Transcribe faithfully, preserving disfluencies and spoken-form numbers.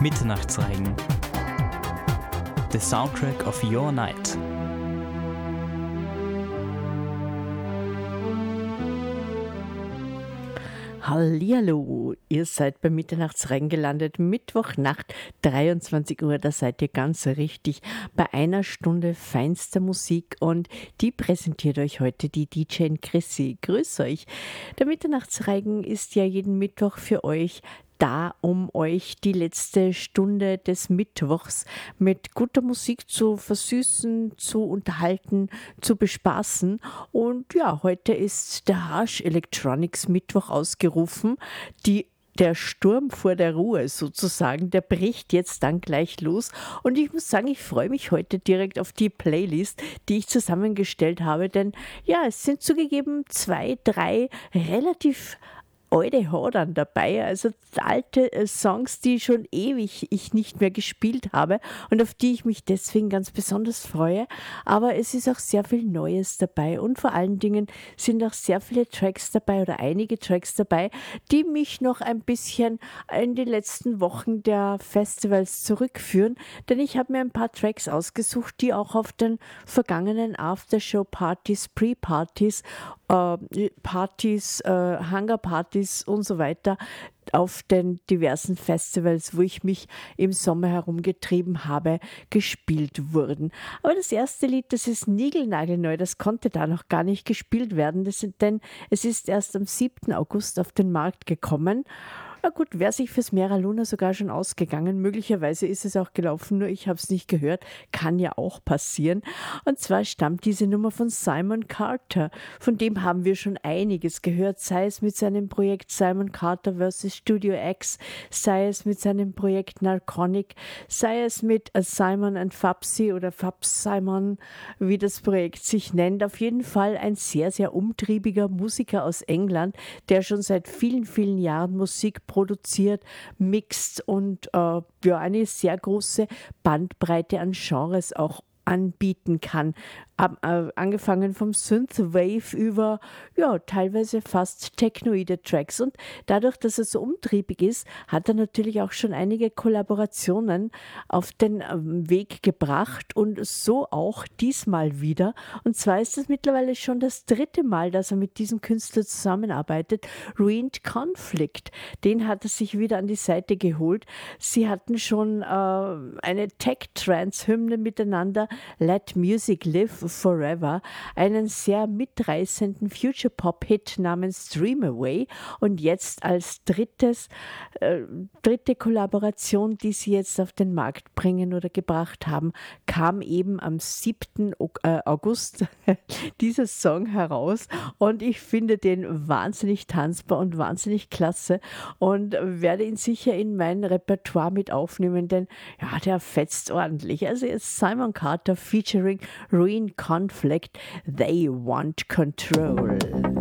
Mitternachtsreigen. The soundtrack of your night. Hallihallo, ihr seid bei Mitternachtsreigen gelandet, Mittwochnacht, dreiundzwanzig Uhr, da seid ihr ganz richtig bei einer Stunde feinster Musik und die präsentiert euch heute die D J Chrissy. Grüß euch. Der Mitternachtsreigen ist ja jeden Mittwoch für euch da, um euch die letzte Stunde des Mittwochs mit guter Musik zu versüßen, zu unterhalten, zu bespaßen. Und ja, heute ist der Harsh Electronics Mittwoch ausgerufen. Die Der Sturm vor der Ruhe sozusagen, der bricht jetzt dann gleich los. Und ich muss sagen, ich freue mich heute direkt auf die Playlist, die ich zusammengestellt habe. Denn ja, es sind zugegeben zwei, drei relativ alte Hodern dabei, also alte Songs, die schon ewig ich nicht mehr gespielt habe und auf die ich mich deswegen ganz besonders freue. Aber es ist auch sehr viel Neues dabei und vor allen Dingen sind auch sehr viele Tracks dabei oder einige Tracks dabei, die mich noch ein bisschen in die letzten Wochen der Festivals zurückführen, denn ich habe mir ein paar Tracks ausgesucht, die auch auf den vergangenen Aftershow-Partys, Pre-Partys, äh, Partys, äh, Hangar-Partys und so weiter auf den diversen Festivals, wo ich mich im Sommer herumgetrieben habe, gespielt wurden. Aber das erste Lied, das ist niegelnagelneu, das konnte da noch gar nicht gespielt werden, das sind, denn es ist erst am siebten August auf den Markt gekommen. Na gut, wäre sich fürs Mera Luna sogar schon ausgegangen. Möglicherweise ist es auch gelaufen, nur ich habe es nicht gehört. Kann ja auch passieren. Und zwar stammt diese Nummer von Simon Carter. Von dem haben wir schon einiges gehört, sei es mit seinem Projekt Simon Carter versus. Studio X, sei es mit seinem Projekt Narconic, sei es mit Simon and Fabsi oder Fabs Simon, wie das Projekt sich nennt. Auf jeden Fall ein sehr, sehr umtriebiger Musiker aus England, der schon seit vielen, vielen Jahren Musik produziert, mixt und äh, ja, eine sehr große Bandbreite an Genres auch anbieten kann. Ab, äh, angefangen vom Synthwave über, ja, teilweise fast technoide Tracks. Und dadurch, dass er so umtriebig ist, hat er natürlich auch schon einige Kollaborationen auf den ähm, Weg gebracht und so auch diesmal wieder. Und zwar ist es mittlerweile schon das dritte Mal, dass er mit diesem Künstler zusammenarbeitet. Ruined Conflict, den hat er sich wieder an die Seite geholt. Sie hatten schon äh, eine Tech-Trance-Hymne miteinander, Let Music Live Forever, einen sehr mitreißenden Future-Pop-Hit namens Dream Away und jetzt als drittes, äh, dritte Kollaboration, die sie jetzt auf den Markt bringen oder gebracht haben, kam eben am siebten August dieser Song heraus und ich finde den wahnsinnig tanzbar und wahnsinnig klasse und werde ihn sicher in mein Repertoire mit aufnehmen, denn ja, der fetzt ordentlich. Also jetzt Simon Carter featuring Ruined Conflict, They Want Control.